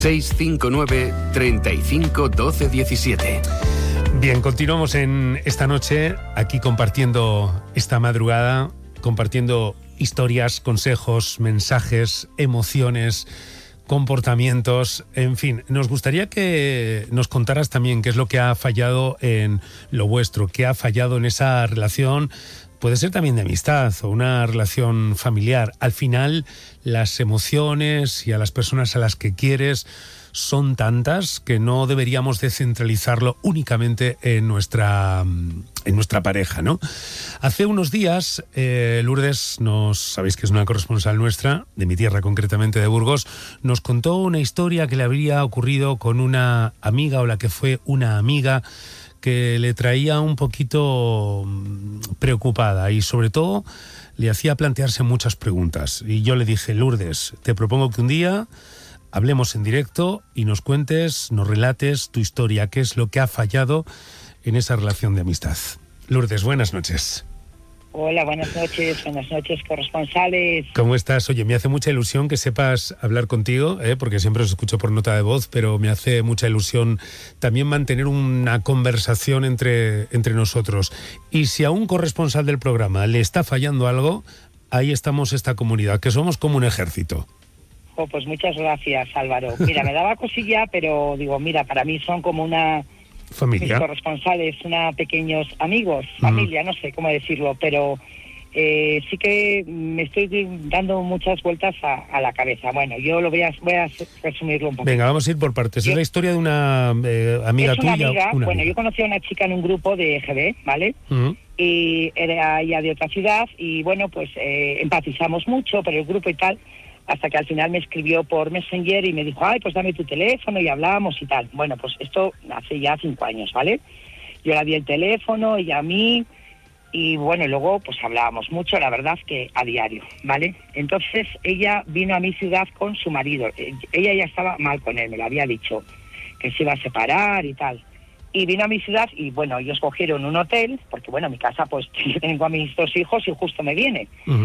659 35 12 17. Bien, continuamos en esta noche aquí compartiendo esta madrugada, compartiendo historias, consejos, mensajes, emociones, comportamientos, en fin. Nos gustaría que nos contaras también qué es lo que ha fallado en lo vuestro, qué ha fallado en esa relación. Puede ser también de amistad o una relación familiar. Al final, las emociones y a las personas a las que quieres son tantas que no deberíamos de centralizarlo únicamente en nuestra pareja, ¿no? Hace unos días, Lourdes, sabéis que es una corresponsal nuestra, de mi tierra concretamente, de Burgos, nos contó una historia que le habría ocurrido con una amiga o la que fue una amiga que le traía un poquito preocupada y sobre todo le hacía plantearse muchas preguntas. Y yo le dije, Lourdes, te propongo que un día hablemos en directo y nos cuentes, nos relates tu historia, qué es lo que ha fallado en esa relación de amistad. Lourdes, buenas noches. Hola, buenas noches corresponsales. ¿Cómo estás? Oye, me hace mucha ilusión que sepas hablar contigo, porque siempre os escucho por nota de voz, pero me hace mucha ilusión también mantener una conversación entre nosotros. Y si a un corresponsal del programa le está fallando algo, ahí estamos esta comunidad, que somos como un ejército. Oh, pues muchas gracias, Álvaro. Mira, me daba cosilla, pero digo, mira, para mí son como una familia. Mis corresponsales, pequeños amigos, familia, no sé cómo decirlo, pero sí que me estoy dando muchas vueltas a la cabeza. Bueno, yo voy a resumirlo un poco. Venga, vamos a ir por partes. Es la historia de una amiga tuya. Bueno, yo conocí a una chica en un grupo de EGB, ¿vale? Y era ella de otra ciudad y bueno, pues empatizamos mucho por el grupo y tal, hasta que al final me escribió por Messenger y me dijo, ay, pues dame tu teléfono y hablamos y tal. Bueno, pues esto hace ya 5 años, ¿vale? Yo le di el teléfono, ella a mí, y bueno, luego pues hablábamos mucho, la verdad que a diario, ¿vale? Entonces ella vino a mi ciudad con su marido. Ella ya estaba mal con él, me lo había dicho, que se iba a separar y tal. Y vino a mi ciudad y, bueno, ellos cogieron un hotel, porque, bueno, mi casa, pues, yo tengo a mis 2 hijos y justo me viene.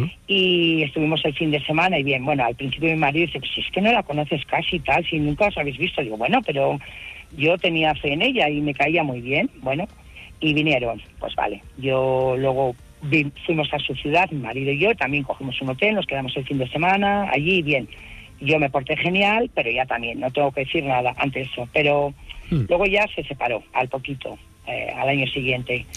Y estuvimos el fin de semana y bien, bueno, al principio mi marido dice, pues si es que no la conoces casi y tal, si nunca os habéis visto. Digo, bueno, pero yo tenía fe en ella y me caía muy bien, bueno, y vinieron, pues vale. Yo luego fuimos a su ciudad, mi marido y yo, también cogimos un hotel, nos quedamos el fin de semana, allí, bien. Yo me porté genial, pero ella también, no tengo que decir nada ante eso, pero luego ya se separó, al poquito, al año siguiente.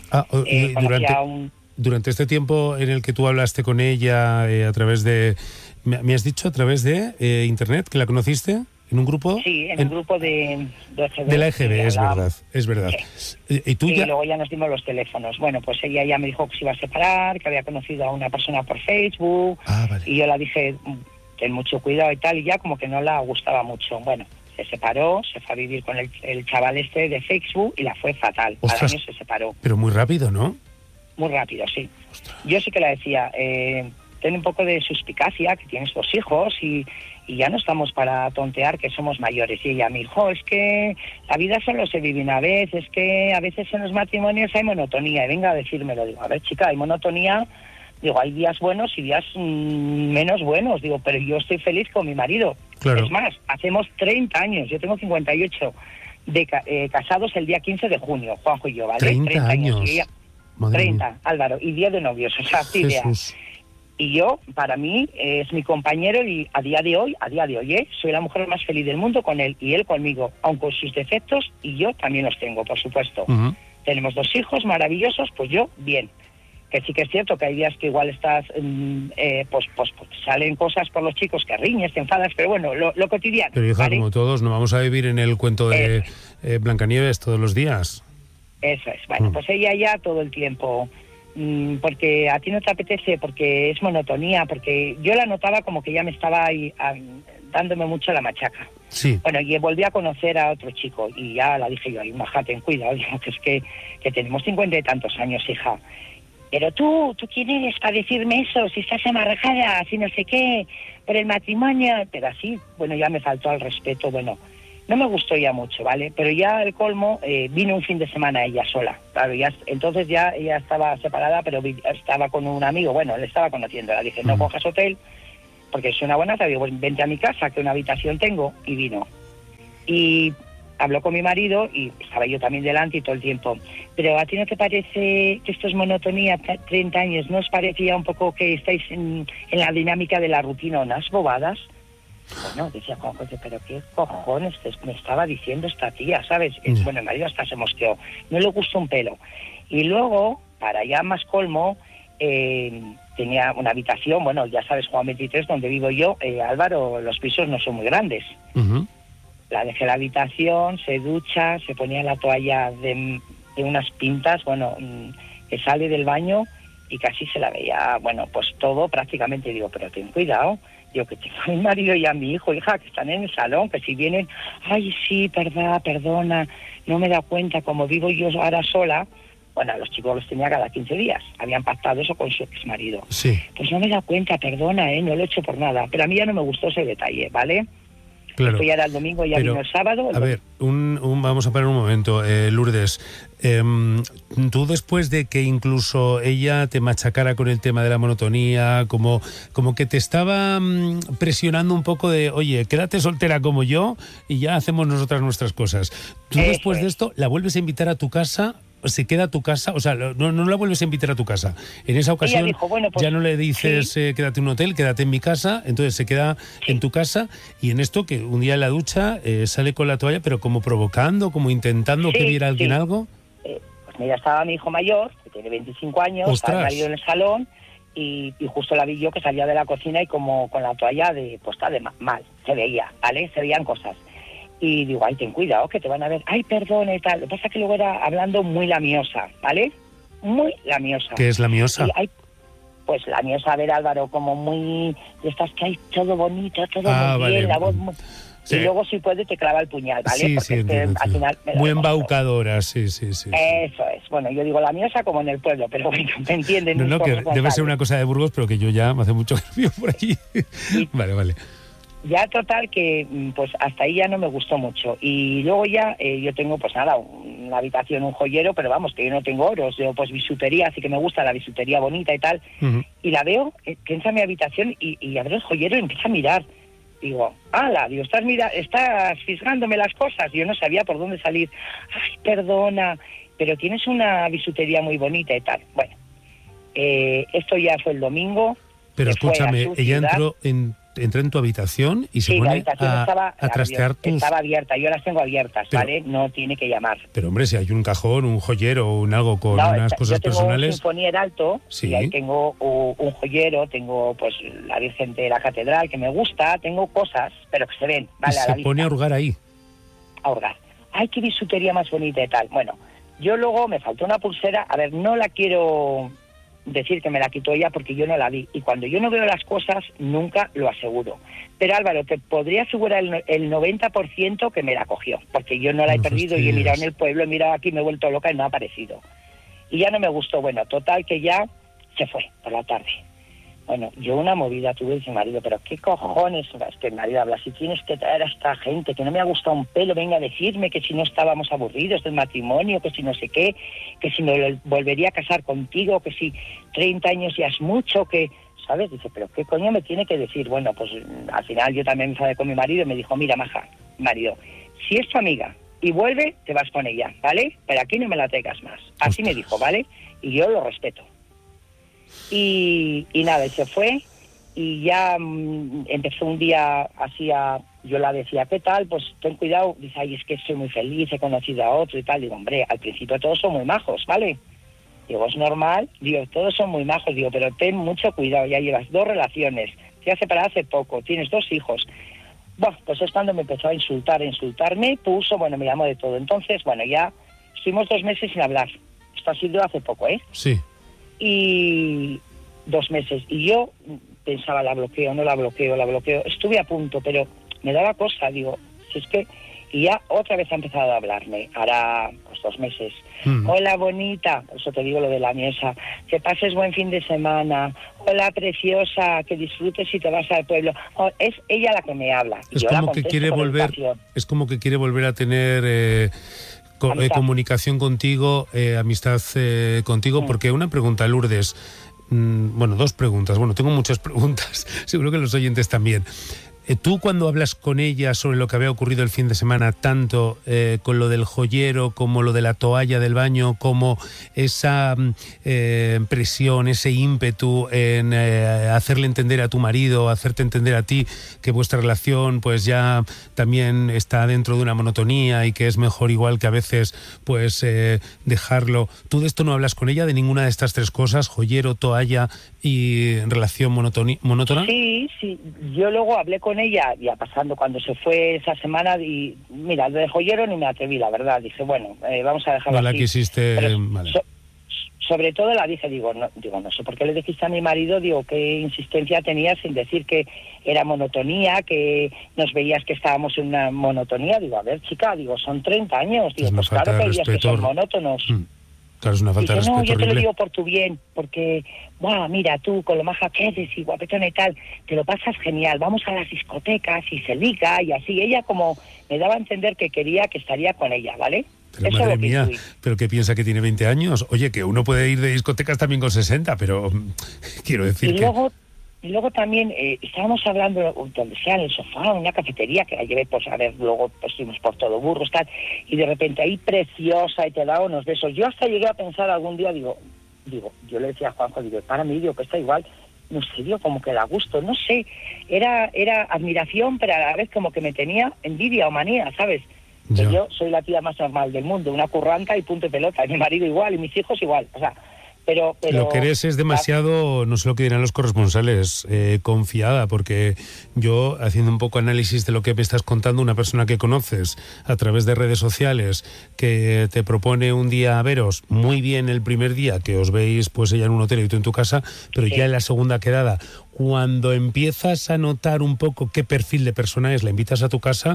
Durante este tiempo en el que tú hablaste con ella a través de... ¿Me has dicho a través de internet que la conociste? ¿En un grupo? Sí, en un grupo de EGB. De la EGB, es verdad. Sí. ¿Y luego ya nos dimos los teléfonos. Bueno, pues ella ya me dijo que se iba a separar, que había conocido a una persona por Facebook. Vale. Y yo la dije, ten mucho cuidado y tal, y ya como que no la gustaba mucho. Bueno, se separó, se fue a vivir con el chaval este de Facebook y la fue fatal. Ostras, al año se separó. Pero muy rápido, ¿no? Muy rápido, sí. Ostras. Yo sí que la decía, ten un poco de suspicacia, que tienes 2 hijos y ya no estamos para tontear que somos mayores. Y ella me dijo, es que la vida solo se vive una vez, es que a veces en los matrimonios hay monotonía. Y venga a decírmelo, digo, a ver chica, hay monotonía. Digo, hay días buenos y días menos buenos. Digo, pero yo estoy feliz con mi marido. Claro. Es más, hacemos 30 años. Yo tengo 58 casados el día 15 de junio, Juanjo y yo, ¿vale? 30 años. Y ella, 30, Álvaro. Y día de novios, o sea, así de... Y yo, para mí, es mi compañero y a día de hoy, soy la mujer más feliz del mundo con él y él conmigo, aun con sus defectos, y yo también los tengo, por supuesto. Tenemos 2 hijos maravillosos, pues yo, bien. Que sí que es cierto que hay días que igual estás, pues salen cosas por los chicos que riñes, te enfadas, pero bueno, lo cotidiano. Pero hija, ¿vale? como todos, no vamos a vivir en el cuento de Blancanieves todos los días. Eso es, bueno, pues ella ya todo el tiempo, porque a ti no te apetece, porque es monotonía, porque yo la notaba como que ya me estaba ahí, dándome mucho la machaca. Sí. Bueno, y volví a conocer a otro chico y ya la dije yo, ay, maja, ten cuidado, digo, que es que tenemos 50 y tantos años, hija. Pero tú quién eres para decirme eso, si estás amarrajada, si no sé qué, por el matrimonio, pero así, bueno, ya me faltó al respeto, bueno, no me gustó ya mucho, ¿vale? Pero ya el colmo, vino un fin de semana ella sola, claro, entonces ya ella estaba separada, pero estaba con un amigo, bueno, le estaba conociendo, le dije, no cojas hotel, porque soy una buena, te digo, vente a mi casa, que una habitación tengo, y vino. Y habló con mi marido y estaba yo también delante y todo el tiempo. Pero ¿a ti no te parece que esto es monotonía, 30 años? ¿No os parecía un poco que estáis en la dinámica de la rutina, unas bobadas? Bueno, decía Juan José, pero ¿qué cojones me estaba diciendo esta tía, sabes? Bueno, el marido hasta se mosqueó, no le gustó un pelo. Y luego, para ya más colmo, tenía una habitación, bueno, ya sabes, Juan 23, donde vivo yo, Álvaro, los pisos no son muy grandes. Uh-huh. La dejé en la habitación, se ducha, se ponía la toalla de unas pintas, bueno, que sale del baño y casi se la veía, bueno, pues todo prácticamente. Digo, pero ten cuidado, digo, que tengo a mi marido y a mi hijo, hija, que están en el salón, que si vienen, ay, sí, perdona, no me he dado cuenta, como vivo yo ahora sola. Bueno, a los chicos los tenía cada 15 días, habían pactado eso con su exmarido. Sí. Pues no me he dado cuenta, perdona, no lo he hecho por nada, pero a mí ya no me gustó ese detalle, ¿vale? Claro. Esto ya era el domingo, ya vino el sábado. A ver, vamos a parar un momento, Lourdes. Tú, después de que incluso ella te machacara con el tema de la monotonía, como que te estaba presionando un poco de, oye, quédate soltera como yo y ya hacemos nosotras nuestras cosas. Tú Eso después de esto la vuelves a invitar a tu casa. ¿Se queda a tu casa? O sea, no la vuelves a invitar a tu casa. En esa ocasión dijo, bueno, pues, ya no le dices, sí, quédate en un hotel, quédate en mi casa. Entonces se queda en tu casa. Y en esto, que un día en la ducha sale con la toalla, pero como provocando, como intentando que viera alguien algo. Pues mira, estaba mi hijo mayor, que tiene 25 años, estaba el marido en el salón, y justo la vi yo que salía de la cocina y como con la toalla puesta de mal. Se veía, ¿vale? Se veían cosas. Y digo, ay, ten cuidado, que te van a ver, ay, perdón y tal. Lo que pasa es que luego era hablando muy lamiosa, ¿vale? Muy lamiosa. ¿Qué es lamiosa? Pues lamiosa, a ver, Álvaro, como muy... Estás que hay todo bonito, todo muy bien, la voz muy... Sí. Y luego, si puede, te clava el puñal, ¿vale? Sí, porque sí, entiendo, al final muy embaucadora, sí. Eso es. Bueno, yo digo lamiosa como en el pueblo, pero bueno, ¿me entienden? No, que debe ser una cosa de Burgos, pero que yo ya hace mucho que vivo por allí. Vale. Ya total que pues hasta ahí ya no me gustó mucho. Y luego ya yo tengo pues nada, una habitación, un joyero, pero vamos, que yo no tengo oros, yo pues bisutería, así que me gusta la bisutería bonita y tal. Uh-huh. Y la veo, que entra a mi habitación y abre el joyero y empieza a mirar. Digo, digo, estás fisgándome las cosas. Yo no sabía por dónde salir. Ay, perdona, pero tienes una bisutería muy bonita y tal. Bueno, esto ya fue el domingo. Pero escúchame, ella entró en tu habitación y se pone a trastear tus... Estaba abierta, yo las tengo abiertas, ¿vale? No tiene que llamar. Pero hombre, si hay un cajón, un joyero, un algo con unas cosas personales... Yo tengo un sinfonier alto, y ahí tengo un joyero, tengo pues la Virgen de la Catedral, que me gusta, tengo cosas, pero que se ven, ¿vale? Y se pone a hurgar ahí. A hurgar. Ay, qué bisutería más bonita y tal. Bueno, yo luego me faltó una pulsera, a ver, no la quiero... decir que me la quitó ella porque yo no la vi, y cuando yo no veo las cosas nunca lo aseguro, pero Álvaro, te podría asegurar el 90% que me la cogió, porque yo no la he perdido y he mirado en el pueblo, he mirado aquí, me he vuelto loca y no ha aparecido, y ya no me gustó. Bueno, total que ya se fue por la tarde. Bueno, yo una movida tuve y mi marido, pero qué cojones, es que el marido habla, si tienes que traer a esta gente, que no me ha gustado un pelo, venga a decirme que si no estábamos aburridos del matrimonio, que si no sé qué, que si me volvería a casar contigo, que si 30 años ya es mucho, que, ¿sabes? Dice, pero ¿qué coño me tiene que decir? Bueno, pues al final yo también me enfadé con mi marido y me dijo, mira, maja, marido, si es tu amiga y vuelve, te vas con ella, ¿vale? Pero aquí no me la traigas más. Así me dijo, ¿vale? Y yo lo respeto. Y nada, y se fue y ya empezó un día así yo la decía, ¿qué tal? Pues ten cuidado. Dice, ay, es que soy muy feliz, he conocido a otro y tal. Digo, hombre, al principio todos son muy majos, ¿vale? Digo, es normal. Digo, todos son muy majos. Digo, pero ten mucho cuidado, ya llevas 2 relaciones, te has separado hace poco, tienes 2 hijos. Bueno, pues es cuando me empezó a insultarme, me llamó de todo. Entonces, bueno, ya estuvimos 2 meses sin hablar. Esto ha sido hace poco, ¿eh? Sí. Y 2 meses. Y yo pensaba, la bloqueo. Estuve a punto, pero me daba cosa, digo, si es que... Y ya otra vez ha empezado a hablarme, ahora pues 2 meses. Hola, bonita, por eso te digo lo de la mesa, que pases buen fin de semana. Hola, preciosa, que disfrutes si te vas al pueblo. Es ella la que me habla. Es como que quiere volver a tener... comunicación contigo, amistad contigo, porque una pregunta, Lourdes, 2 preguntas, tengo muchas preguntas, seguro que los oyentes también. Tú cuando hablas con ella sobre lo que había ocurrido el fin de semana, tanto con lo del joyero como lo de la toalla del baño, como esa presión, ese ímpetu en hacerle entender a tu marido, hacerte entender a ti que vuestra relación pues ya también está dentro de una monotonía y que es mejor igual que a veces pues dejarlo. ¿Tú de esto no hablas con ella, de ninguna de estas tres cosas, joyero, toalla y relación monótona? Sí, yo luego hablé con ella, ya pasando cuando se fue esa semana, y mira, de joyero ni me atreví, la verdad. Dije, bueno, vamos a dejarlo así. No la quisiste... Vale. Sobre todo la dije, no sé por qué le dijiste a mi marido, qué insistencia tenías en decir que era monotonía, que nos veías que estábamos en una monotonía. A ver, chica, son 30 años. Pues claro que hay días que son monótonos. Claro, es una falta de respeto. No, yo horrible. te lo digo por tu bien, porque, mira, tú con lo maja que eres y guapetona y tal, te lo pasas genial, vamos a las discotecas y se liga y así. Ella como me daba a entender que quería que estaría con ella, ¿vale? Pero eso madre mía, ¿pero qué piensa que tiene 20 años? Oye, que uno puede ir de discotecas también con 60, pero quiero decir Y luego también estábamos hablando donde sea, en el sofá, en una cafetería, que la llevé, pues a ver, luego pues fuimos por todo burros, tal, y de repente ahí preciosa y te daba unos besos. Yo hasta llegué a pensar algún día, yo le decía a Juanjo, para mí, que está igual, no sé, como que da gusto, no sé, era admiración, pero a la vez como que me tenía envidia o manía, ¿sabes? Que yo soy la tía más normal del mundo, una curranta y punto y pelota, y mi marido igual, y mis hijos igual, o sea... Pero lo que eres es demasiado, no sé lo que dirán los corresponsales, confiada, porque yo, haciendo un poco análisis de lo que me estás contando, una persona que conoces a través de redes sociales, que te propone un día veros, muy bien el primer día, que os veis pues ella en un hotel y tú en tu casa, pero ya en la segunda quedada, cuando empiezas a notar un poco qué perfil de persona es, la invitas a tu casa...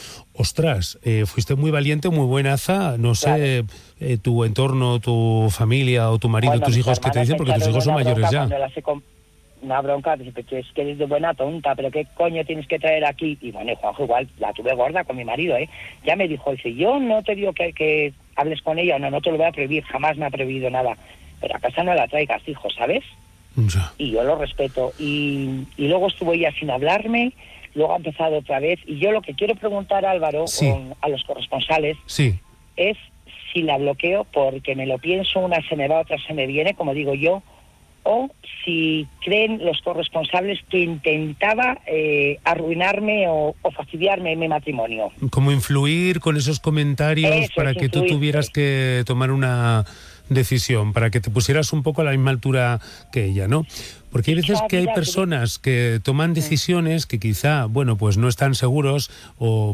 Ostras, fuiste muy valiente, muy buenaza, no sé, tu entorno, tu familia o tu marido, tus hijos, ¿qué te dicen? Porque tus hijos son mayores ya. Una bronca, dice, es que eres de buena tonta, pero ¿qué coño tienes que traer aquí? Y bueno, Juanjo igual, la tuve gorda con mi marido, ya me dijo, dice, yo no te digo que hables con ella, no te lo voy a prohibir, jamás me ha prohibido nada, pero a casa no la traigas, hijo, ¿sabes? Ya. Y yo lo respeto, y luego estuvo ella sin hablarme. Luego ha empezado otra vez. Y yo lo que quiero preguntar, Álvaro, a los corresponsales, es si la bloqueo porque me lo pienso, una se me va, otra se me viene, como digo yo, o si creen los corresponsables que intentaba arruinarme o fastidiarme en mi matrimonio. ¿Cómo influir con esos comentarios para que tú tuvieras que tomar una decisión, para que te pusieras un poco a la misma altura que ella, ¿no? Porque hay veces que hay personas que toman decisiones que quizá, bueno, pues no están seguros o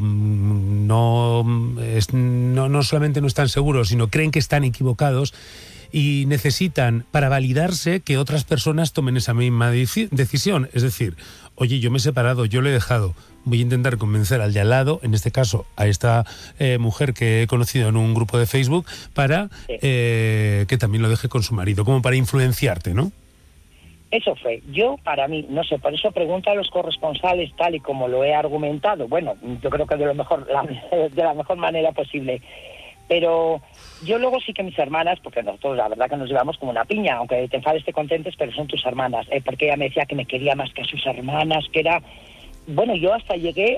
no solamente no están seguros, sino creen que están equivocados y necesitan, para validarse, que otras personas tomen esa misma decisión. Es decir, oye, yo me he separado, yo lo he dejado, voy a intentar convencer al de al lado, en este caso a esta mujer que he conocido en un grupo de Facebook, para que también lo deje con su marido, como para influenciarte, ¿no? Eso fue. Yo, para mí, no sé, por eso pregunto a los corresponsales tal y como lo he argumentado. Bueno, yo creo que de la mejor manera posible. Pero yo luego sí que mis hermanas, porque nosotros la verdad que nos llevamos como una piña, aunque te enfades, te contentes, pero son tus hermanas. Porque ella me decía que me quería más que a sus hermanas, que era... Bueno, yo hasta llegué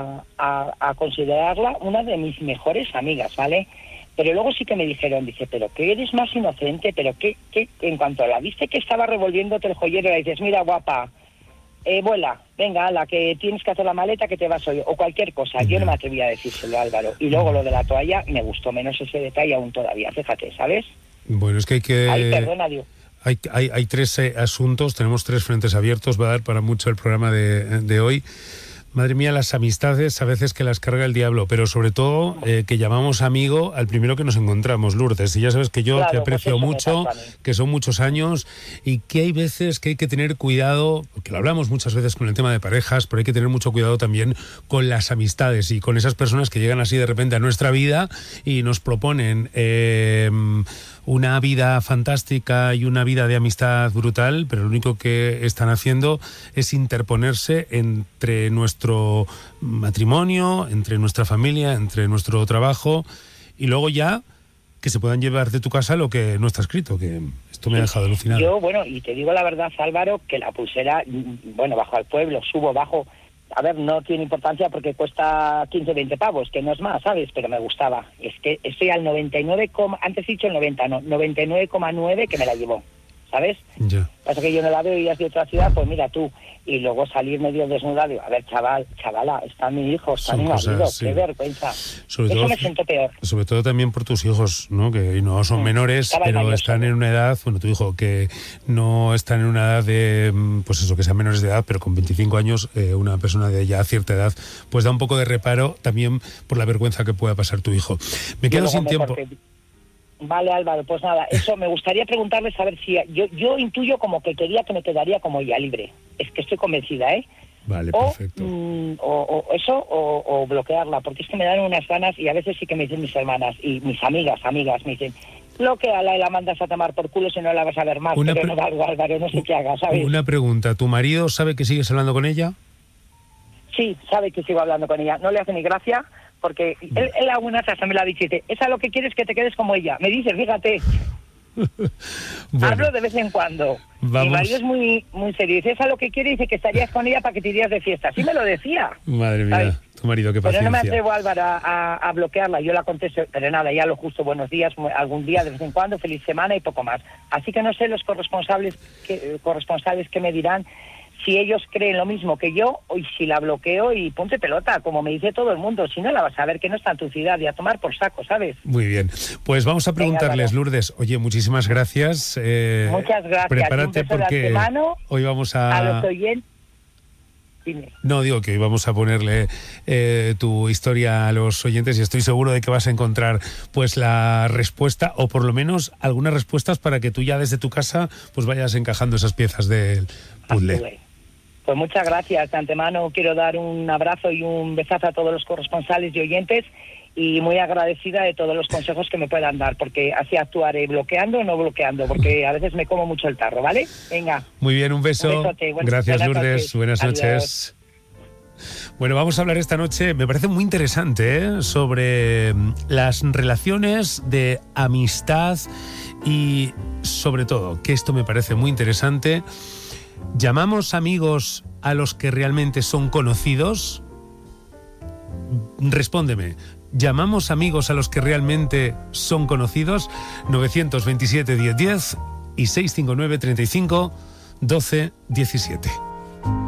a considerarla una de mis mejores amigas, ¿vale? Pero luego sí que me dijeron, dice, pero que eres más inocente, pero que en cuanto la viste que estaba revolviéndote el joyero, le dices, mira, guapa, vuela, venga, la que tienes que hacer la maleta, que te vas hoy, o cualquier cosa. Yo no me atrevía a decírselo, Álvaro. Y luego lo de la toalla, me gustó menos ese detalle aún todavía, fíjate, ¿sabes? Bueno, es que hay que... Ay, perdona, Dios. Hay tres asuntos, tenemos tres frentes abiertos, va a dar para mucho el programa de hoy. Madre mía, las amistades a veces que las carga el diablo, pero sobre todo que llamamos amigo al primero que nos encontramos, Lourdes. Y ya sabes que yo te aprecio mucho, que son muchos años y que hay veces que hay que tener cuidado, que lo hablamos muchas veces con el tema de parejas, pero hay que tener mucho cuidado también con las amistades y con esas personas que llegan así de repente a nuestra vida y nos proponen una vida fantástica y una vida de amistad brutal, pero lo único que están haciendo es interponerse entre nuestro matrimonio, entre nuestra familia, entre nuestro trabajo, y luego ya que se puedan llevar de tu casa lo que no está escrito, que esto me ha dejado alucinado. Yo, bueno, y te digo la verdad, Álvaro, que la pulsera, bueno, bajo al pueblo, subo, bajo, A ver, no tiene importancia porque cuesta 15, 20 pavos, que no es más, ¿sabes? Pero me gustaba. Es que estoy al 99, antes he dicho el 90, no, 99,9 que me la llevó, ¿sabes? Ya. Pasa que yo no la veo y es de otra ciudad, pues mira tú. Y luego salir medio desnuda, digo, a ver, chavala, está mi hijo, está mi marido, sí. Qué vergüenza. Sobre Eso todo, me siento peor. Sobre todo también por tus hijos, ¿no? Que no son menores, pero están en una edad, bueno, tu hijo, que no están en una edad de, pues eso, que sean menores de edad, pero con 25 años, una persona de ya cierta edad, pues da un poco de reparo también por la vergüenza que pueda pasar tu hijo. Me quedo sin tiempo. Vale, Álvaro, pues nada, eso me gustaría preguntarles a ver si... Yo intuyo como que quería que me quedaría como ella, libre. Es que estoy convencida, ¿eh? Vale, perfecto. O bloquearla, porque es que me dan unas ganas y a veces sí que me dicen mis hermanas y mis amigas me dicen, bloqueala y la mandas a tomar por culo si no la vas a ver más, pero no valgo, Álvaro, no sé qué haga, ¿sabes? Una pregunta, ¿tu marido sabe que sigues hablando con ella? Sí, sabe que sigo hablando con ella, no le hace ni gracia... Porque él algunas hasta me la dice, esa lo que quieres que te quedes como ella. Me dice, fíjate. Bueno, hablo de vez en cuando. Vamos. Mi marido es muy serio. Dice, esa lo que quiere, dice que estarías con ella para que te irías de fiesta. Sí me lo decía. Madre mía, ¿sabes? Tu marido, qué paciencia. Pero no me atrevo, Álvaro, a bloquearla. Yo la contesto, pero nada, ya lo justo, buenos días, algún día, de vez en cuando, feliz semana y poco más. Así que no sé los corresponsales que me dirán si ellos creen lo mismo que yo, o si la bloqueo y ponte pelota, como me dice todo el mundo. Si no, la vas a ver que no está en tu ciudad y a tomar por saco, ¿sabes? Muy bien. Pues vamos a preguntarles, venga, Lourdes. Oye, muchísimas gracias. Muchas gracias. Prepárate porque hoy vamos a los oyentes. Dime. No, digo que hoy vamos a ponerle tu historia a los oyentes y estoy seguro de que vas a encontrar pues la respuesta, o por lo menos algunas respuestas para que tú ya desde tu casa pues vayas encajando esas piezas del puzzle. Pues muchas gracias. De antemano quiero dar un abrazo y un besazo a todos los corresponsales y oyentes y muy agradecida de todos los consejos que me puedan dar, porque así actuaré, bloqueando o no bloqueando, porque a veces me como mucho el tarro, ¿vale? Venga. Muy bien, un beso. Gracias, Lourdes. Buenas noches. Bueno, vamos a hablar esta noche, me parece muy interesante, sobre las relaciones de amistad y sobre todo, que esto me parece muy interesante, ¿llamamos amigos a los que realmente son conocidos? Respóndeme. ¿Llamamos amigos a los que realmente son conocidos? 927 1010 y 659 35 12 17.